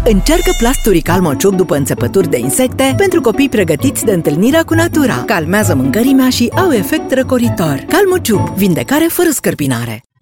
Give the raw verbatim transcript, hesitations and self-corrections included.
Încearcă plasturi Calmociuc după înțepături de insecte pentru copii pregătiți de întâlnirea cu natura. Calmează mâncărimea și au efect răcoritor. Calmociuc, vindecare fără scărpinare.